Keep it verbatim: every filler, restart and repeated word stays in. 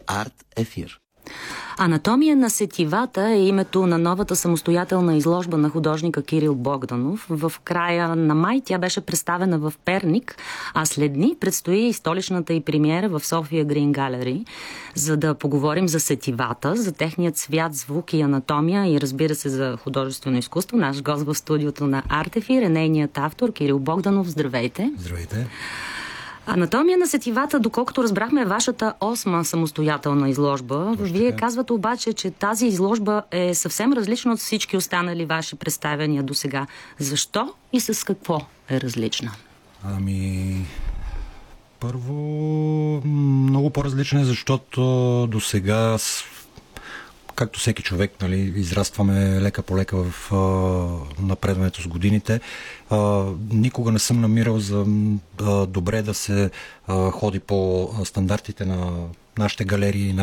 Арт Ефир. Анатомия на сетивата е името на новата самостоятелна изложба на художника Кирил Богданов. В края на май тя беше представена в Перник, а след дни предстои и столичната й премиера в София Грин Галери, за да поговорим за сетивата, за техният свят, звук и анатомия и разбира се за художествено изкуство. Наш гост в студиото на Арт Ефир е нейният автор Кирил Богданов. Здравейте! Здравейте! Анатомия на сетивата, доколкото разбрахме, е вашата осма самостоятелна изложба. Точно Вие така. казвате обаче, че тази изложба е съвсем различна от всички останали ваши представяния до сега. Защо и с какво е различна? Ами... Първо, много по-различна е, защото до сега, както всеки човек, нали, израстваме лека по лека в а, напредването с годините. А, никога не съм намирал за а, добре да се а, ходи по стандартите на нашите галерии,